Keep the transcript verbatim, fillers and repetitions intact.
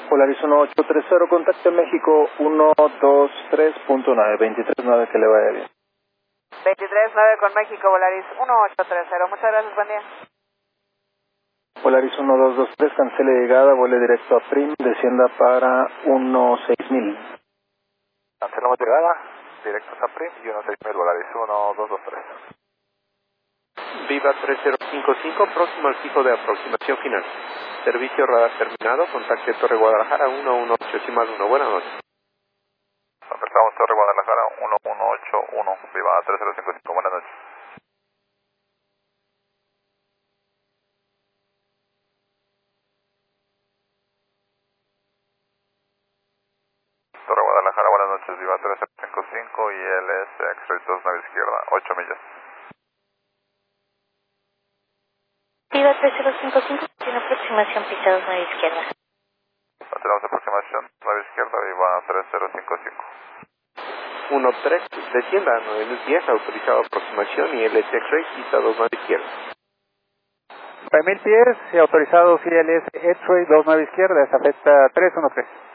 Polaris uno ocho tres cero, contacto en México uno dos tres punto nueve, veintitrés nueve, que le vaya bien. veintitrés nueve con México, Polaris uno ocho tres cero. Muchas gracias, buen día. Polaris uno dos dos tres, cancele llegada, vuele directo a Prim, descienda para uno seis mil. Cancelamos llegada, directo a Prim y uno seis mil, Polaris uno dos dos tres. Viva tres cero cinco cinco, próximo al fijo de aproximación final. Servicio radar terminado, contacte Torre Guadalajara uno uno ocho decimal uno. Buenas noches. Contactamos Torre Guadalajara uno uno ocho uno, Viva tres cero cinco cinco, buenas noches. Torre Guadalajara, buenas noches, Viva tres cero cinco cinco y L S X-Ray dos nave izquierda, ocho millas. Viva tres cero cinco cinco, tiene aproximación pisados nueve izquierda. Tenemos aproximación nueve izquierda, Viva tres cero cinco cinco. uno tres, descienda a nueve mil pies, autorizado aproximación y L S X-Ray pisados nueve izquierda. nueve mil pies, autorizados I L S X-Ray dos nueve izquierda, esa festa tres uno tres.